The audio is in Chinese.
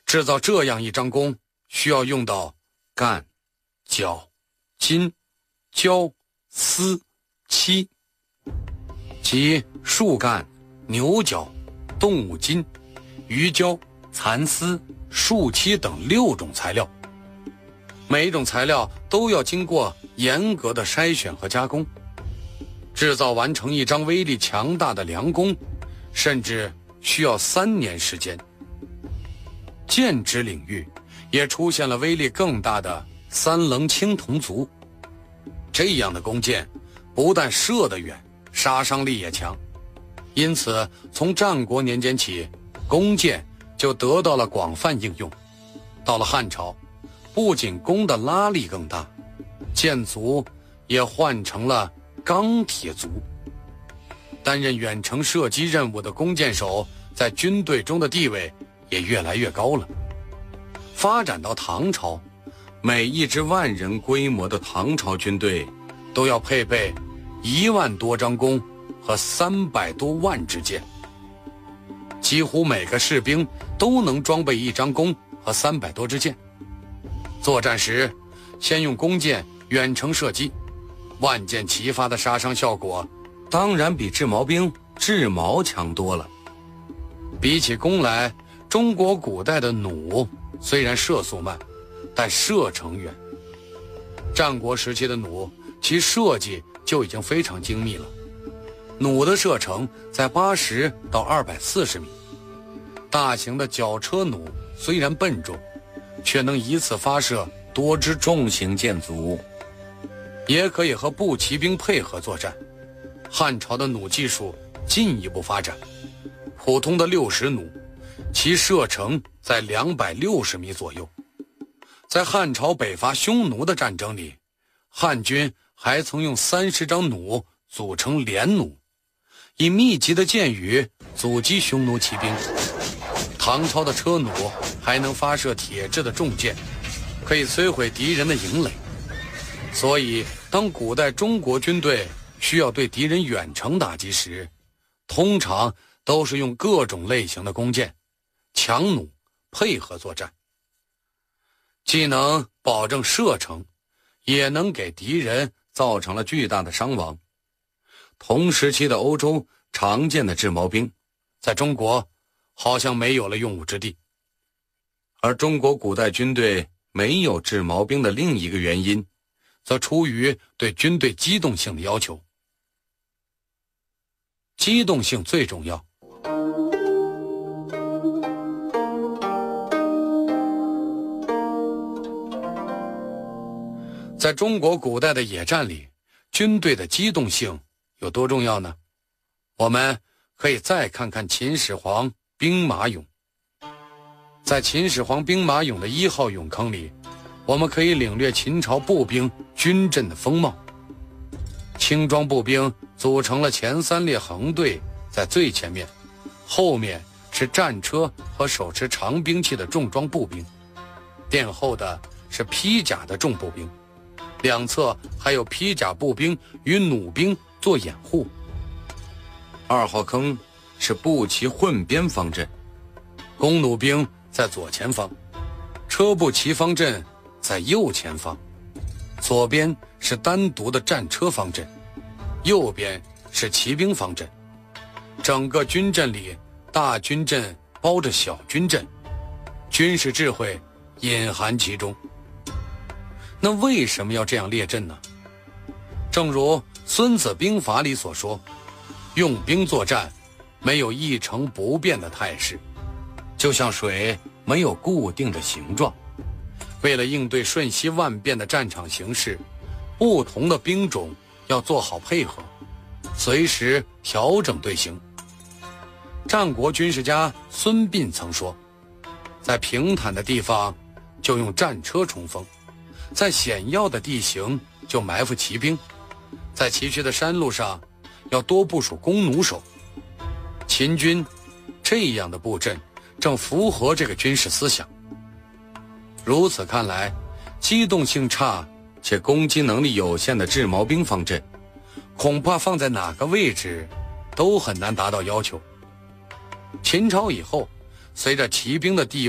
制造这样一张弓，需要用到干、角、筋、胶、丝、漆，即树干、牛角、动物筋、鱼胶、蚕丝、树漆等6种材料。每一种材料都要经过严格的筛选和加工，制造完成一张威力强大的良弓，甚至需要3年时间。剑支领域也出现了威力更大的3棱青铜族。这样的弓箭不但射得远，杀伤力也强，因此从战国年间起，弓箭就得到了广泛应用。到了汉朝，不仅弓的拉力更大，箭族也换成了钢铁族。担任远程射击任务的弓箭手在军队中的地位也越来越高了。发展到唐朝，每一支10000人规模的唐朝军队都要配备1万多张弓和300多万支箭，几乎每个士兵都能装备1张弓和300多支箭。作战时，先用弓箭远程射击，万箭齐发的杀伤效果当然比制毛兵制矛强多了。比起弓来，中国古代的弩虽然射速慢，但射程远。战国时期的弩，其设计就已经非常精密了。弩的射程在80到240米。大型的绞车弩虽然笨重，却能一次发射多支重型箭族，也可以和步骑兵配合作战。汉朝的弩技术进一步发展，普通的60弩，其射程在260米左右。在汉朝北伐匈奴的战争里，汉军还曾用30张弩组成连弩，以密集的箭雨阻击匈奴骑兵。唐朝的车弩还能发射铁制的重箭，可以摧毁敌人的营垒。所以当古代中国军队需要对敌人远程打击时，通常都是用各种类型的弓箭、强弩配合作战，既能保证射程，也能给敌人造成了巨大的伤亡。同时期的欧洲常见的制毛兵，在中国好像没有了用武之地。而中国古代军队没有制毛兵的另一个原因，则出于对军队机动性的要求。机动性最重要。在中国古代的野战里，军队的机动性有多重要呢？我们可以再看看秦始皇兵马俑。在秦始皇兵马俑的1号俑坑里，我们可以领略秦朝步兵军阵的风貌。轻装步兵组成了前3列横队在最前面，后面是战车和手持长兵器的重装步兵，殿后的是披甲的重步兵，两侧还有披甲步兵与弩兵做掩护。2号坑是步骑混编方阵，弓弩兵在左前方，车步骑方阵在右前方，左边是单独的战车方阵，右边是骑兵方阵。整个军阵里，大军阵包着小军阵，军事智慧隐含其中。那为什么要这样列阵呢？正如《孙子兵法》里所说，用兵作战没有一成不变的态势，就像水没有固定的形状。为了应对瞬息万变的战场形势，不同的兵种要做好配合，随时调整队形。战国军事家孙膑曾说，在平坦的地方就用战车冲锋，在险要的地形就埋伏骑兵，在崎岖的山路上要多部署弓弩手。秦军这样的布阵正符合这个军事思想。如此看来，机动性差且攻击能力有限的制毛兵方阵，恐怕放在哪个位置都很难达到要求。秦朝以后，随着骑兵的地